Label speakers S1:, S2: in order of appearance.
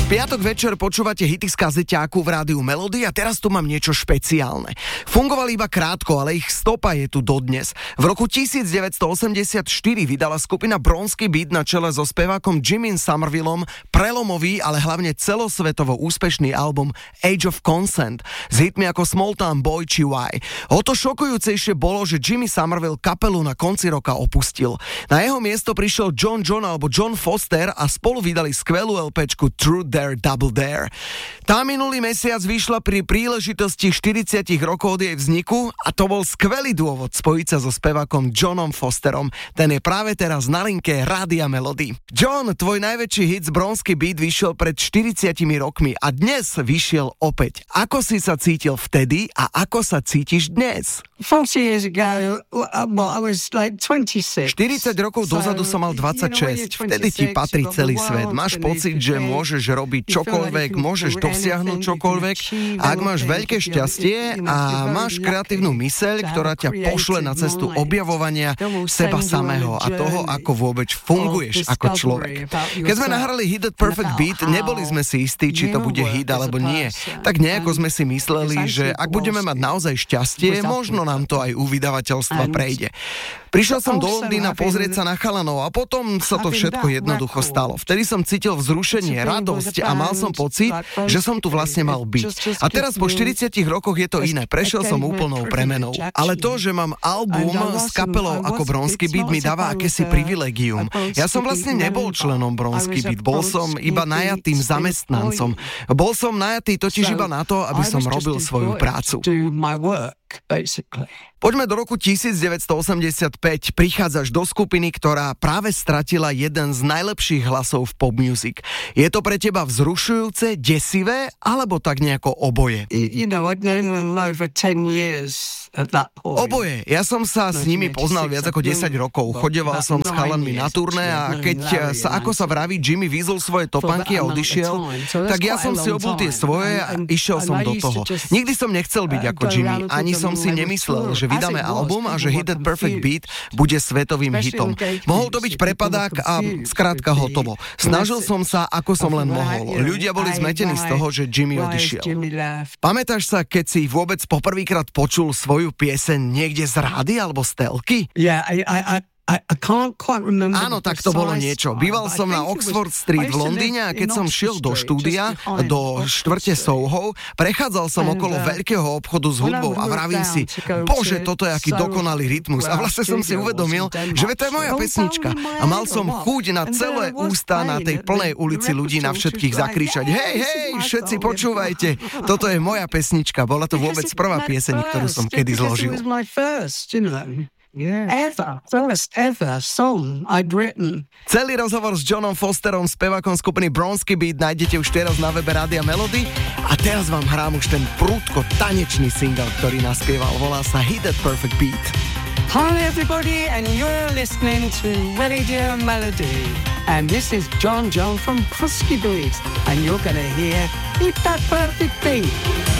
S1: Piatok večer počúvate hity z kazeťáku v rádiu Melody a teraz tu mám niečo špeciálne. Fungovali iba krátko, ale ich stopa je tu dodnes. V roku 1984 vydala skupina Bronský beat na čele so spevákom Jimmym Somervillom prelomový, ale hlavne celosvetovo úspešný album Age of Consent s hitmi ako Small Town Boy či Why. O to šokujúcejšie bolo, že Jimmy Somerville kapelu na konci roka opustil. Na jeho miesto prišiel John alebo John Foster a spolu vydali skvelú LPčku True Dare Double Dare. Tá minulý mesiac vyšla pri príležitosti 40 rokov od jej vzniku a to bol skvelý dôvod spojiť sa so spevákom Johnom Fosterom. Ten je práve teraz na linke Rádia Melody. John, tvoj najväčší hit z Bronský beat vyšiel pred 40 rokmi a dnes vyšiel opäť. Ako si sa cítil vtedy a ako sa cítiš dnes?
S2: 40 years ago, I was like 26.
S1: 40 rokov dozadu som mal 26. Vtedy ti patrí celý svet. Máš pocit, že môžeš robiť čokoľvek, môžeš dosiahnuť čokoľvek. A ak máš veľké šťastie a máš kreatívnu myseľ, ktorá ťa pošle na cestu objavovania seba samého a toho, ako vôbec funguješ ako človek. Keď sme nahrali Hit That Perfect Beat, neboli sme si istí, či to bude hit alebo nie. Tak nejako sme si mysleli, že ak budeme mať naozaj šťastie, možno nám to aj u vydavateľstva prejde. Prišiel som do Londýna pozrieť sa na chalanov a potom sa to všetko jednoducho stalo. Vtedy som cítil vzrušenie, radosť a mal som pocit, že som tu vlastne mal byť. A teraz po 40 rokoch je to iné. Prešiel som úplnou premenou. Ale to, že mám album s kapelou ako Bronský beat, mi dáva akési privilegium. Ja som vlastne nebol členom Bronský beat, bol som iba najatým zamestnancom. Bol som najatý totiž iba na to, aby som robil svoju prácu. Poďme do roku 1985. Prichádzaš do skupiny, ktorá práve stratila jeden z najlepších hlasov v pop music. Je to pre teba vzrušujúce, desivé, alebo tak nejako oboje? Oboje. Ja som sa s nimi poznal viac ako 10 rokov. Chodeval som s chalanmi na turné a keď sa, ako sa vraví, Jimmy vyzul svoje topánky a odišiel, tak ja som si obul tie svoje a išiel som do toho. Nikdy som nechcel byť ako Jimmy, ani som si nemyslel, že vydáme album a že Hit That Perfect Beat bude svetovým hitom. Mohol to byť prepadák a skrátka hotovo. Snažil som sa, ako som len mohol. Ľudia boli zmetení z toho, že Jimmy odišiel. Pamätáš sa, keď si vôbec poprvýkrát počul svoju pieseň niekde z rády alebo z telky? Áno, tak to bolo niečo. Býval som na Oxford Street v Londýne a keď som šiel do štúdia, do štvrte Soho, prechádzal som okolo veľkého obchodu s hudbou a vravím si, bože, toto je aký dokonalý rytmus. A vlastne som si uvedomil, že to je moja pesnička. A mal som chuť na celé ústa na tej plnej ulici ľudí na všetkých zakríčať. Hej, všetci počúvajte, toto je moja pesnička. Bola to vôbec prvá pieseň, ktorú som kedy zložil.
S2: First ever song I'd written.
S1: Celý rozhovor s Johnom Fosterom, spevákom skupiny Bronský beat, nájdete už teraz na webe Rádia Melody a teraz vám hrám už ten prudko tanečný single, ktorý naspieval. Volá sa Hit That Perfect Beat.
S2: Hi everybody, and you're listening to Radio Melody, and this is John from Bronský beat, and you're gonna hear Hit That Perfect Beat.